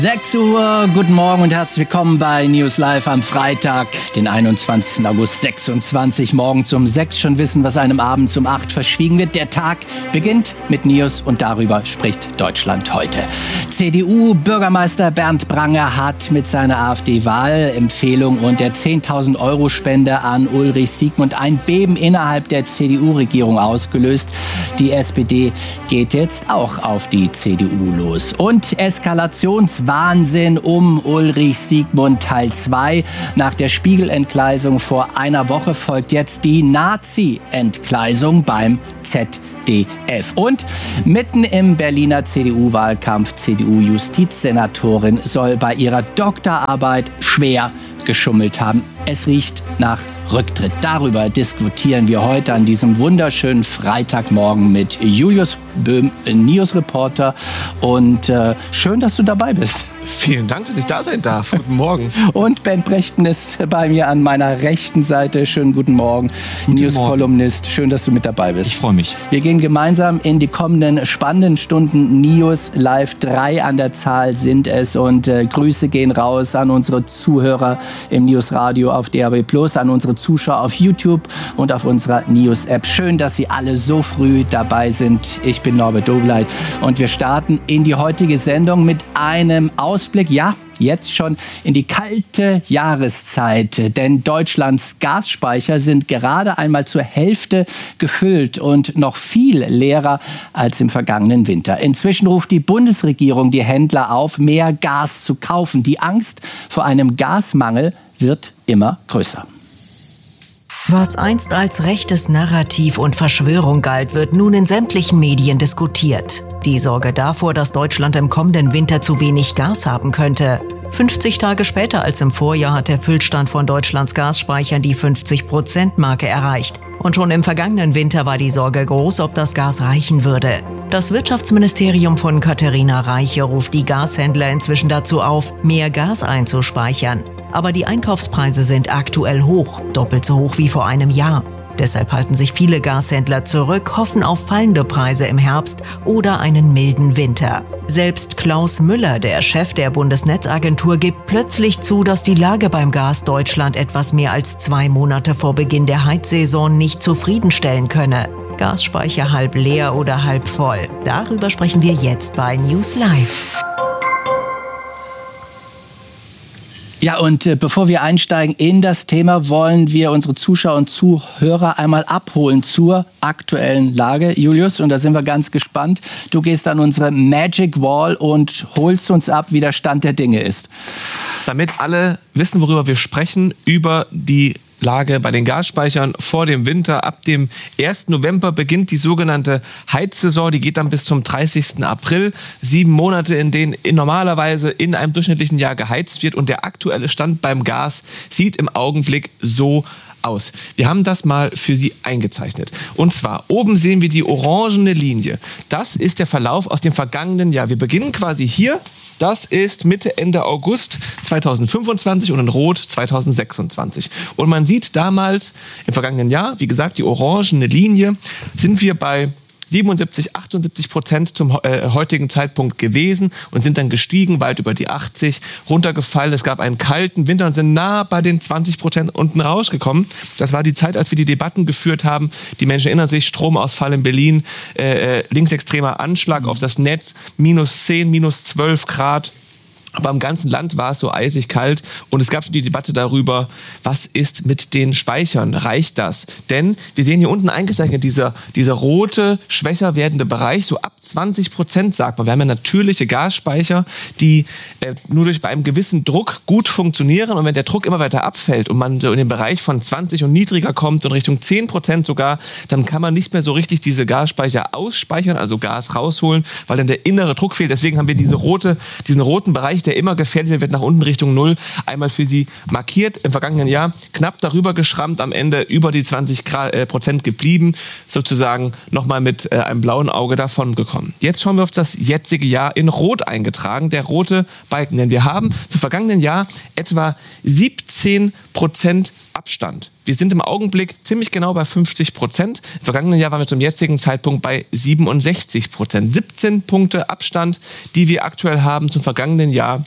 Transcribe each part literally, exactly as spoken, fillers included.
sechs Uhr, guten Morgen und herzlich willkommen bei News Live am Freitag, den einundzwanzigsten August sechsundzwanzig. Morgens um sechs schon wissen, was einem abends um acht verschwiegen wird. Der Tag beginnt mit News und darüber spricht Deutschland heute. C D U-Bürgermeister Bernd Pranger hat mit seiner AfD-Wahlempfehlung und der zehntausend Euro Spende an Ulrich Siegmund ein Beben innerhalb der C D U-Regierung ausgelöst. Die S P D geht jetzt auch auf die C D U los. Und Eskalationswahnsinn um Ulrich Siegmund Teil zwei. Nach der Spiegel-Entgleisung vor einer Woche folgt jetzt die Nazi-Entgleisung beim Z D F. Und mitten im Berliner C D U-Wahlkampf, C D U-Justizsenatorin soll bei ihrer Doktorarbeit schwer geschummelt haben. Es riecht nach Rücktritt. Darüber diskutieren wir heute an diesem wunderschönen Freitagmorgen mit Julius Böhm, News-Reporter. Und äh, schön, dass du dabei bist. Vielen Dank, dass ich da sein darf. Guten Morgen. Und Ben Brechten ist bei mir an meiner rechten Seite. Schönen guten Morgen. News-Kolumnist. Schön, dass du mit dabei bist. Ich freue mich. Wir gehen gemeinsam in die kommenden spannenden Stunden. News Live, drei an der Zahl sind es. Und äh, Grüße gehen raus an unsere Zuhörer im News Radio auf D A B plus, an unsere Zuschauer auf YouTube und auf unserer News-App. Schön, dass Sie alle so früh dabei sind. Ich bin Norbert Dobleit und wir starten in die heutige Sendung mit einem Ausblick, ja, jetzt schon in die kalte Jahreszeit, denn Deutschlands Gasspeicher sind gerade einmal zur Hälfte gefüllt und noch viel leerer als im vergangenen Winter. Inzwischen ruft die Bundesregierung die Händler auf, mehr Gas zu kaufen. Die Angst vor einem Gasmangel wird immer größer. Was einst als rechtes Narrativ und Verschwörung galt, wird nun in sämtlichen Medien diskutiert. Die Sorge davor, dass Deutschland im kommenden Winter zu wenig Gas haben könnte. fünfzig Tage später als im Vorjahr hat der Füllstand von Deutschlands Gasspeichern die fünfzig-Prozent-Marke erreicht. Und schon im vergangenen Winter war die Sorge groß, ob das Gas reichen würde. Das Wirtschaftsministerium von Katharina Reiche ruft die Gashändler inzwischen dazu auf, mehr Gas einzuspeichern. Aber die Einkaufspreise sind aktuell hoch, doppelt so hoch wie vor einem Jahr. Deshalb halten sich viele Gashändler zurück, hoffen auf fallende Preise im Herbst oder einen milden Winter. Selbst Klaus Müller, der Chef der Bundesnetzagentur, gibt plötzlich zu, dass die Lage beim Gas Deutschland etwas mehr als zwei Monate vor Beginn der Heizsaison nicht zufriedenstellen könne. Gasspeicher halb leer oder halb voll. Darüber sprechen wir jetzt bei News Live. Ja, und äh, bevor wir einsteigen in das Thema, wollen wir unsere Zuschauer und Zuhörer einmal abholen zur aktuellen Lage, Julius. Und da sind wir ganz gespannt. Du gehst an unsere Magic Wall und holst uns ab, wie der Stand der Dinge ist. Damit alle wissen, worüber wir sprechen, über die Lage bei den Gasspeichern vor dem Winter. Ab dem ersten November beginnt die sogenannte Heizsaison. Die geht dann bis zum dreißigsten April. Sieben Monate, in denen normalerweise in einem durchschnittlichen Jahr geheizt wird. Und der aktuelle Stand beim Gas sieht im Augenblick so aus. Wir haben das mal für Sie eingezeichnet. Und zwar, oben sehen wir die orangene Linie. Das ist der Verlauf aus dem vergangenen Jahr. Wir beginnen quasi hier. Das ist Mitte, Ende August zweitausendfünfundzwanzig und in Rot zweitausendsechsundzwanzig. Und man sieht damals im vergangenen Jahr, wie gesagt, die orangene Linie, sind wir bei siebenundsiebzig, achtundsiebzig Prozent zum äh, heutigen Zeitpunkt gewesen und sind dann gestiegen, weit über die achtzig, runtergefallen. Es gab einen kalten Winter und sind nah bei den zwanzig Prozent unten rausgekommen. Das war die Zeit, als wir die Debatten geführt haben. Die Menschen erinnern sich, Stromausfall in Berlin, äh, linksextremer Anschlag auf das Netz, minus zehn, minus zwölf Grad. Aber im ganzen Land war es so eisig kalt und es gab schon die Debatte darüber, was ist mit den Speichern? Reicht das? Denn wir sehen hier unten eingezeichnet, dieser, dieser rote, schwächer werdende Bereich, so ab zwanzig Prozent sagt man. Wir haben ja natürliche Gasspeicher, die äh, nur durch bei einem gewissen Druck gut funktionieren und wenn der Druck immer weiter abfällt und man so in den Bereich von zwanzig und niedriger kommt und Richtung zehn Prozent sogar, dann kann man nicht mehr so richtig diese Gasspeicher ausspeichern, also Gas rausholen, weil dann der innere Druck fehlt. Deswegen haben wir diese rote, diesen roten Bereich, der immer gefährlicher wird, nach unten Richtung Null, einmal für Sie markiert. Im vergangenen Jahr knapp darüber geschrammt, am Ende über die zwanzig Prozent geblieben, sozusagen nochmal mit äh, einem blauen Auge davon gekommen. Jetzt schauen wir auf das jetzige Jahr in Rot eingetragen, der rote Balken. Denn wir haben zum vergangenen Jahr etwa siebzehn Prozent Abstand. Wir Wir sind im Augenblick ziemlich genau bei fünfzig Prozent. Im vergangenen Jahr waren wir zum jetzigen Zeitpunkt bei siebenundsechzig Prozent. siebzehn Punkte Abstand, die wir aktuell haben zum vergangenen Jahr,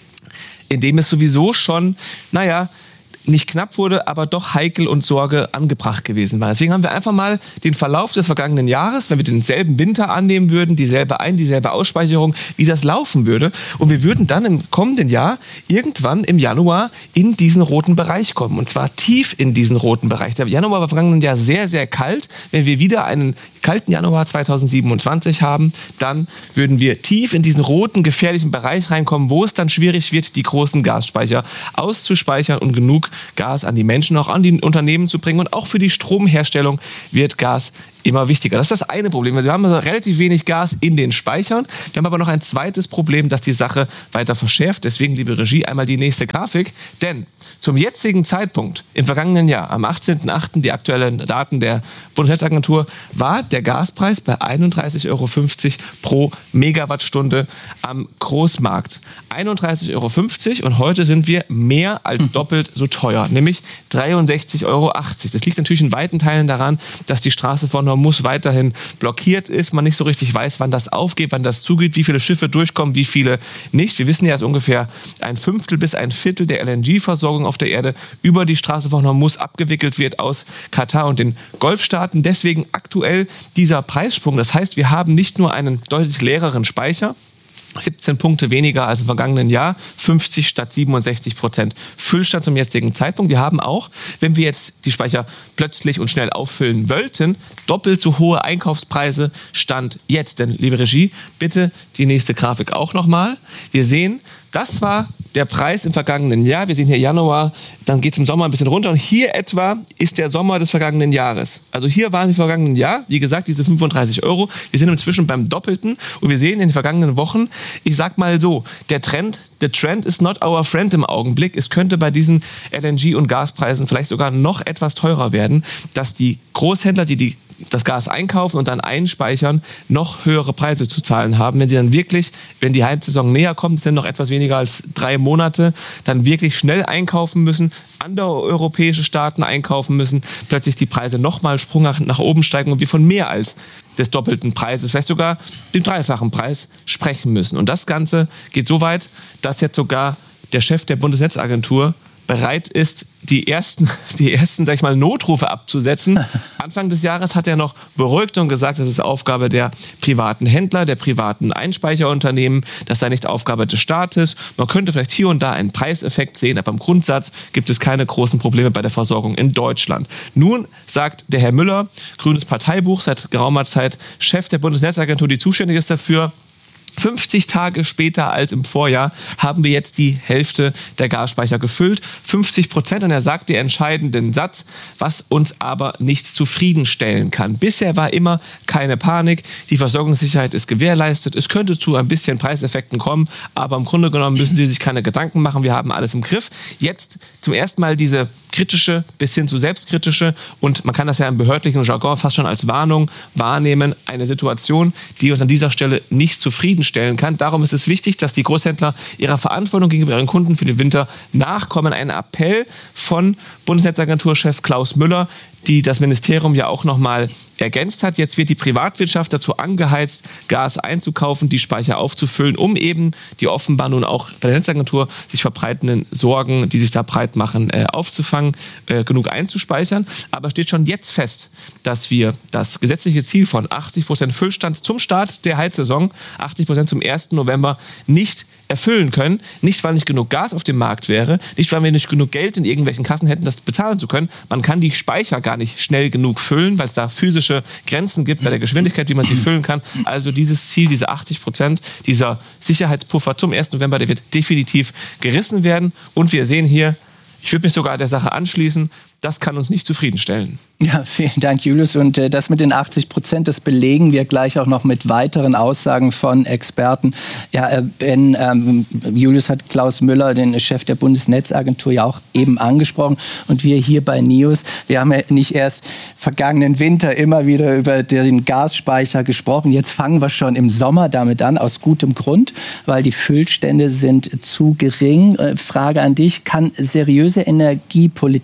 in dem es sowieso schon, naja, nicht knapp wurde, aber doch heikel und Sorge angebracht gewesen war. Deswegen haben wir einfach mal den Verlauf des vergangenen Jahres, wenn wir denselben Winter annehmen würden, dieselbe Ein-, dieselbe Ausspeicherung, wie das laufen würde. Und wir würden dann im kommenden Jahr irgendwann im Januar in diesen roten Bereich kommen. Und zwar tief in diesen roten Bereich. Der Januar war im vergangenen Jahr sehr, sehr kalt. Wenn wir wieder einen kalten Januar zweitausendsiebenundzwanzig haben, dann würden wir tief in diesen roten, gefährlichen Bereich reinkommen, wo es dann schwierig wird, die großen Gasspeicher auszuspeichern und genug Gas an die Menschen, auch an die Unternehmen zu bringen. Und auch für die Stromherstellung wird Gas immer wichtiger. Das ist das eine Problem. Wir haben also relativ wenig Gas in den Speichern. Wir haben aber noch ein zweites Problem, das die Sache weiter verschärft. Deswegen, liebe Regie, einmal die nächste Grafik. Denn zum jetzigen Zeitpunkt, im vergangenen Jahr, am achtzehnten achten, die aktuellen Daten der Bundesnetzagentur, war der Gaspreis bei einunddreißig Euro fünfzig pro Megawattstunde am Großmarkt. einunddreißig Euro fünfzig und heute sind wir mehr als doppelt so teuer, nämlich dreiundsechzig Euro achtzig. Das liegt natürlich in weiten Teilen daran, dass die Straße von Hormuz weiterhin blockiert ist, man nicht so richtig weiß, wann das aufgeht, wann das zugeht, wie viele Schiffe durchkommen, wie viele nicht. Wir wissen ja, dass ungefähr ein Fünftel bis ein Viertel der L N G-Versorgung auf der Erde über die Straße von Hormuz abgewickelt wird aus Katar und den Golfstaaten. Deswegen aktuell dieser Preissprung. Das heißt, wir haben nicht nur einen deutlich leereren Speicher, siebzehn Punkte weniger als im vergangenen Jahr, fünfzig statt siebenundsechzig Prozent Füllstand zum jetzigen Zeitpunkt. Wir haben auch, wenn wir jetzt die Speicher plötzlich und schnell auffüllen wollten, doppelt so hohe Einkaufspreise Stand jetzt. Denn, liebe Regie, bitte die nächste Grafik auch nochmal. Wir sehen, das war der Preis im vergangenen Jahr. Wir sehen hier Januar, dann geht es im Sommer ein bisschen runter. Und hier etwa ist der Sommer des vergangenen Jahres. Also hier waren wir im vergangenen Jahr, wie gesagt, diese fünfunddreißig Euro. Wir sind inzwischen beim Doppelten. Und wir sehen in den vergangenen Wochen, ich sag mal so, der Trend, the trend is not our friend im Augenblick. Es könnte bei diesen L N G- und Gaspreisen vielleicht sogar noch etwas teurer werden, dass die Großhändler, die die das Gas einkaufen und dann einspeichern, noch höhere Preise zu zahlen haben. Wenn sie dann wirklich, wenn die Heizsaison näher kommt, es sind noch etwas weniger als drei Monate, dann wirklich schnell einkaufen müssen, andere europäische Staaten einkaufen müssen, plötzlich die Preise nochmal sprunghaft nach oben steigen und wir von mehr als des doppelten Preises, vielleicht sogar dem dreifachen Preis sprechen müssen. Und das Ganze geht so weit, dass jetzt sogar der Chef der Bundesnetzagentur bereit ist, die ersten, die ersten, sag ich mal, Notrufe abzusetzen. Anfang des Jahres hat er noch beruhigt und gesagt, das ist Aufgabe der privaten Händler, der privaten Einspeicherunternehmen, das sei nicht Aufgabe des Staates. Man könnte vielleicht hier und da einen Preiseffekt sehen, aber im Grundsatz gibt es keine großen Probleme bei der Versorgung in Deutschland. Nun sagt der Herr Müller, grünes Parteibuch, seit geraumer Zeit Chef der Bundesnetzagentur, die zuständig ist dafür, fünfzig Tage später als im Vorjahr haben wir jetzt die Hälfte der Gasspeicher gefüllt. fünfzig Prozent. Und er sagt den entscheidenden Satz, was uns aber nicht zufriedenstellen kann. Bisher war immer keine Panik. Die Versorgungssicherheit ist gewährleistet. Es könnte zu ein bisschen Preiseffekten kommen. Aber im Grunde genommen müssen Sie sich keine Gedanken machen. Wir haben alles im Griff. Jetzt zum ersten Mal diese kritische bis hin zu selbstkritische und man kann das ja im behördlichen Jargon fast schon als Warnung wahrnehmen, eine Situation, die uns an dieser Stelle nicht zufriedenstellen kann. Darum ist es wichtig, dass die Großhändler ihrer Verantwortung gegenüber ihren Kunden für den Winter nachkommen. Ein Appell von Bundesnetzagenturchef Klaus Müller, die das Ministerium ja auch nochmal ergänzt hat. Jetzt wird die Privatwirtschaft dazu angeheizt, Gas einzukaufen, die Speicher aufzufüllen, um eben die offenbar nun auch bei der Netzagentur sich verbreitenden Sorgen, die sich da breit machen, äh, aufzufangen, äh, genug einzuspeichern. Aber steht schon jetzt fest, dass wir das gesetzliche Ziel von achtzig Prozent Füllstand zum Start der Heizsaison, achtzig Prozent zum ersten November, nicht erfüllen können. Nicht, weil nicht genug Gas auf dem Markt wäre, nicht, weil wir nicht genug Geld in irgendwelchen Kassen hätten, das bezahlen zu können. Man kann die Speicher gar nicht schnell genug füllen, weil es da physische Grenzen gibt bei der Geschwindigkeit, wie man sie füllen kann. Also dieses Ziel, diese achtzig Prozent, dieser Sicherheitspuffer zum ersten November, der wird definitiv gerissen werden. Und wir sehen hier, ich würde mich sogar der Sache anschließen, das kann uns nicht zufriedenstellen. Ja, vielen Dank, Julius. Und äh, das mit den achtzig Prozent, das belegen wir gleich auch noch mit weiteren Aussagen von Experten. Ja, äh, Ben, ähm, Julius hat Klaus Müller, den Chef der Bundesnetzagentur, ja auch eben angesprochen. Und wir hier bei News, wir haben ja nicht erst vergangenen Winter immer wieder über den Gasspeicher gesprochen. Jetzt fangen wir schon im Sommer damit an, aus gutem Grund, weil die Füllstände sind zu gering. Äh, Frage an dich, kann seriöse Energiepolitik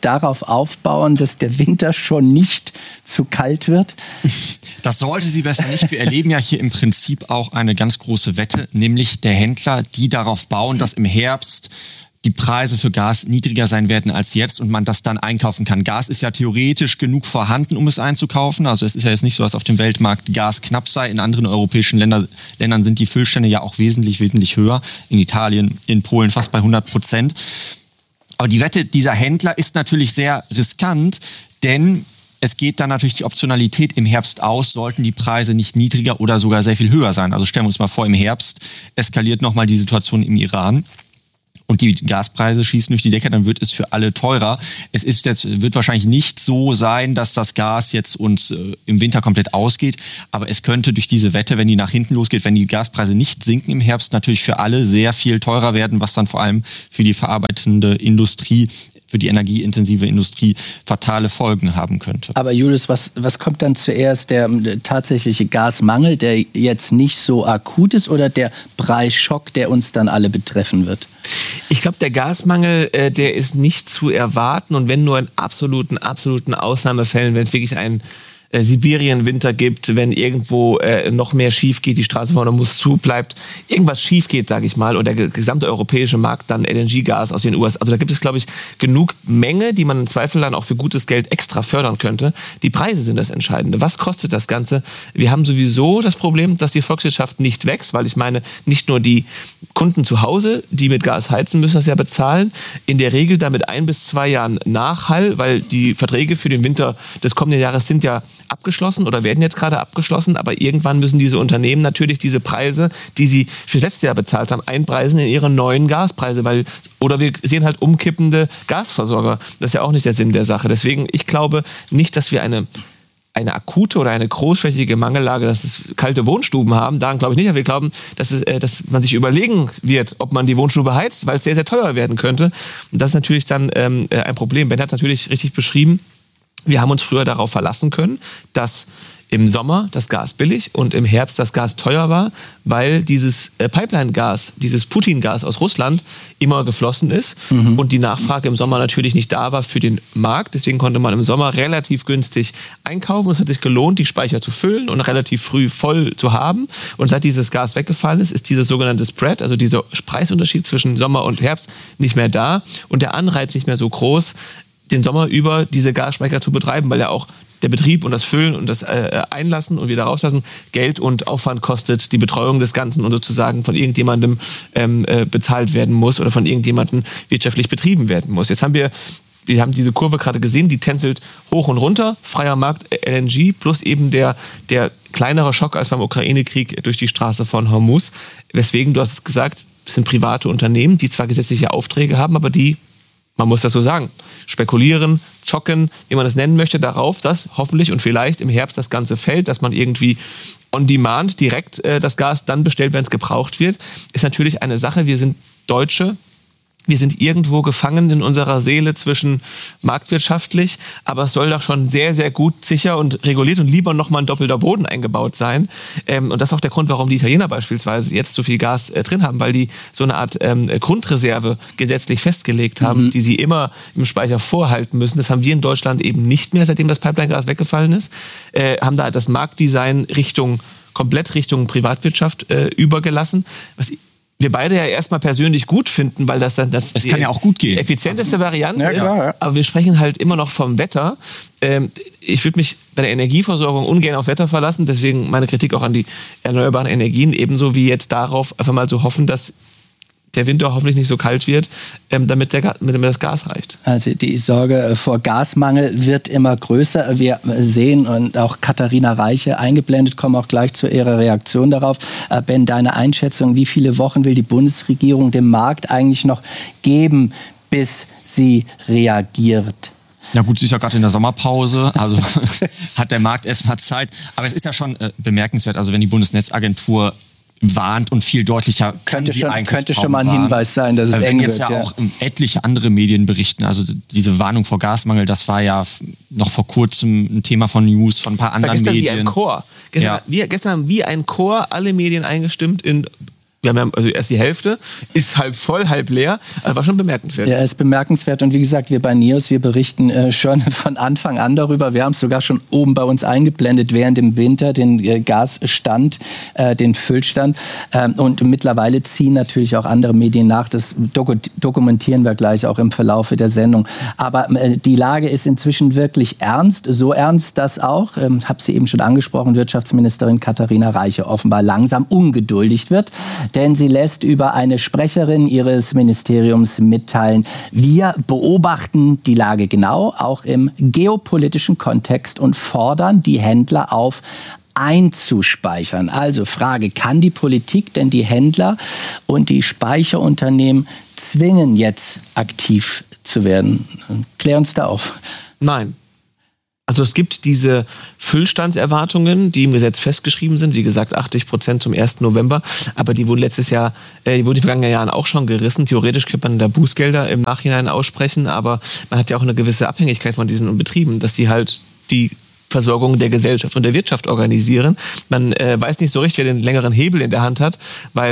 darauf aufbauen, dass der Winter schon nicht zu kalt wird? Das sollte sie besser nicht. Wir erleben ja hier im Prinzip auch eine ganz große Wette, nämlich der Händler, die darauf bauen, dass im Herbst die Preise für Gas niedriger sein werden als jetzt und man das dann einkaufen kann. Gas ist ja theoretisch genug vorhanden, um es einzukaufen. Also es ist ja jetzt nicht so, dass auf dem Weltmarkt Gas knapp sei. In anderen europäischen Länder, Ländern sind die Füllstände ja auch wesentlich, wesentlich höher. In Italien, in Polen fast bei hundert Prozent. Aber die Wette dieser Händler ist natürlich sehr riskant, denn es geht dann natürlich die Optionalität im Herbst aus, sollten die Preise nicht niedriger oder sogar sehr viel höher sein. Also stellen wir uns mal vor, im Herbst eskaliert nochmal die Situation im Iran und die Gaspreise schießen durch die Decke, dann wird es für alle teurer. Es ist jetzt, wird wahrscheinlich nicht so sein, dass das Gas jetzt uns äh, im Winter komplett ausgeht, aber es könnte durch diese Wette, wenn die nach hinten losgeht, wenn die Gaspreise nicht sinken im Herbst, natürlich für alle sehr viel teurer werden, was dann vor allem für die verarbeitende Industrie, für die energieintensive Industrie fatale Folgen haben könnte. Aber Julius, was, was kommt dann zuerst? Der, der tatsächliche Gasmangel, der jetzt nicht so akut ist, oder der Preisschock, der uns dann alle betreffen wird? Ich glaube, der Gasmangel, äh, der ist nicht zu erwarten, und wenn nur in absoluten, absoluten Ausnahmefällen, wenn es wirklich ein äh, Sibirien-Winter gibt, wenn irgendwo äh, noch mehr schief geht, die Straße vorne muss zu, bleibt, irgendwas schief geht, sage ich mal, und der gesamte europäische Markt dann L N G-Gas aus den U S A, also da gibt es, glaube ich, genug Menge, die man im Zweifel dann auch für gutes Geld extra fördern könnte. Die Preise sind das Entscheidende. Was kostet das Ganze? Wir haben sowieso das Problem, dass die Volkswirtschaft nicht wächst, weil ich meine, nicht nur die Kunden zu Hause, die mit Gas heizen, müssen das ja bezahlen. In der Regel damit ein bis zwei Jahren Nachhall, weil die Verträge für den Winter des kommenden Jahres sind ja abgeschlossen oder werden jetzt gerade abgeschlossen, aber irgendwann müssen diese Unternehmen natürlich diese Preise, die sie für das letzte Jahr bezahlt haben, einpreisen in ihre neuen Gaspreise, weil, oder wir sehen halt umkippende Gasversorger. Das ist ja auch nicht der Sinn der Sache. Deswegen, ich glaube nicht, dass wir eine eine akute oder eine großflächige Mangellage, dass es kalte Wohnstuben haben, daran glaube ich nicht. Aber wir glauben, dass, es, äh, dass man sich überlegen wird, ob man die Wohnstube heizt, weil es sehr, sehr teuer werden könnte. Und das ist natürlich dann ähm, ein Problem. Ben hat natürlich richtig beschrieben, wir haben uns früher darauf verlassen können, dass im Sommer das Gas billig und im Herbst das Gas teuer war, weil dieses äh, Pipeline-Gas, dieses Putin-Gas aus Russland immer geflossen ist mhm. und die Nachfrage im Sommer natürlich nicht da war für den Markt. Deswegen konnte man im Sommer relativ günstig einkaufen. Es hat sich gelohnt, die Speicher zu füllen und relativ früh voll zu haben. Und seit dieses Gas weggefallen ist, ist dieses sogenannte Spread, also dieser Preisunterschied zwischen Sommer und Herbst, nicht mehr da und der Anreiz nicht mehr so groß, den Sommer über diese Gasspeicher zu betreiben, weil ja auch der Betrieb und das Füllen und das äh, Einlassen und wieder rauslassen Geld und Aufwand kostet, die Betreuung des Ganzen und sozusagen von irgendjemandem ähm, äh, bezahlt werden muss oder von irgendjemandem wirtschaftlich betrieben werden muss. Jetzt haben wir, wir haben diese Kurve gerade gesehen, die tänzelt hoch und runter, freier Markt L N G plus eben der, der kleinere Schock als beim Ukraine-Krieg durch die Straße von Hormuz. Weswegen, du hast es gesagt, es sind private Unternehmen, die zwar gesetzliche Aufträge haben, aber die, man muss das so sagen, spekulieren, zocken, wie man das nennen möchte, darauf, dass hoffentlich und vielleicht im Herbst das Ganze fällt, dass man irgendwie on demand direkt äh, das Gas dann bestellt, wenn es gebraucht wird, ist natürlich eine Sache. Wir sind Deutsche. Wir sind irgendwo gefangen in unserer Seele zwischen marktwirtschaftlich, aber es soll doch schon sehr, sehr gut, sicher und reguliert und lieber nochmal ein doppelter Boden eingebaut sein. Ähm, und das ist auch der Grund, warum die Italiener beispielsweise jetzt so viel Gas äh, drin haben, weil die so eine Art ähm, Grundreserve gesetzlich festgelegt haben, mhm. die sie immer im Speicher vorhalten müssen. Das haben wir in Deutschland eben nicht mehr, seitdem das Pipeline-Gas weggefallen ist. Äh, haben da das Marktdesign Richtung, komplett Richtung Privatwirtschaft äh, übergelassen, was wir beide ja erstmal persönlich gut finden, weil das dann das es kann ja auch gut gehen. effizienteste Variante ja, klar, ja. ist. Aber wir sprechen halt immer noch vom Wetter. Ähm, ich würde mich bei der Energieversorgung ungern auf Wetter verlassen, deswegen meine Kritik auch an die erneuerbaren Energien, ebenso wie jetzt darauf einfach mal so hoffen, dass der Winter hoffentlich nicht so kalt wird, ähm, damit, der, damit das Gas reicht. Also die Sorge vor Gasmangel wird immer größer. Wir sehen, und auch Katharina Reiche eingeblendet, kommen auch gleich zu ihrer Reaktion darauf. Äh, Ben, deine Einschätzung, wie viele Wochen will die Bundesregierung dem Markt eigentlich noch geben, bis sie reagiert? Na gut, sie ist ja gerade in der Sommerpause, also hat der Markt erstmal Zeit. Aber es ist ja schon äh, bemerkenswert, also wenn die Bundesnetzagentur warnt und viel deutlicher könnte sie schon, eigentlich könnte schon mal ein Hinweis sein, dass es wenn eng jetzt wird. ja, ja auch etliche andere Medien berichten, also diese Warnung vor Gasmangel, das war ja noch vor kurzem ein Thema von News, von ein paar das anderen war gestern Medien. Wie ein Chor. Gestern, ja. wir, gestern haben wie ein Chor alle Medien eingestimmt in Wir haben ja also erst die Hälfte, ist halb voll, halb leer. Also war schon bemerkenswert. Ja, ist bemerkenswert. Und wie gesagt, wir bei NIOS, wir berichten äh, schon von Anfang an darüber. Wir haben es sogar schon oben bei uns eingeblendet während dem Winter, den äh, Gasstand, äh, den Füllstand. Ähm, und mittlerweile ziehen natürlich auch andere Medien nach. Das doku- dokumentieren wir gleich auch im Verlaufe der Sendung. Aber äh, die Lage ist inzwischen wirklich ernst. So ernst, dass auch, ähm, habe sie eben schon angesprochen, Wirtschaftsministerin Katharina Reiche offenbar langsam ungeduldig wird. Denn sie lässt über eine Sprecherin ihres Ministeriums mitteilen, wir beobachten die Lage genau, auch im geopolitischen Kontext und fordern die Händler auf, einzuspeichern. Also Frage, kann die Politik denn die Händler und die Speicherunternehmen zwingen, jetzt aktiv zu werden? Klär uns da auf. Nein. Also es gibt diese Füllstandserwartungen, die im Gesetz festgeschrieben sind, wie gesagt achtzig Prozent zum ersten November, aber die wurden letztes Jahr, äh, die wurden in den vergangenen Jahren auch schon gerissen. Theoretisch könnte man da Bußgelder im Nachhinein aussprechen, aber man hat ja auch eine gewisse Abhängigkeit von diesen Betrieben, dass die halt die Versorgung der Gesellschaft und der Wirtschaft organisieren. Man äh, weiß nicht so richtig, wer den längeren Hebel in der Hand hat, weil